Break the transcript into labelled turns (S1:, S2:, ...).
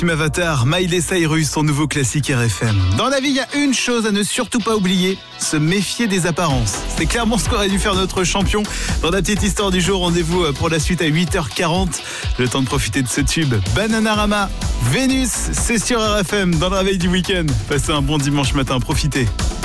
S1: Avatar, Miley Cyrus, son nouveau classique RFM. Dans la vie, il y a une chose à ne surtout pas oublier, se méfier des apparences. C'est clairement ce qu'aurait dû faire notre champion. Dans la petite histoire du jour, rendez-vous pour la suite à 8h40. Le temps de profiter de ce tube. Bananarama, Vénus, c'est sur RFM dans le réveil du week-end. Passez un bon dimanche matin, profitez.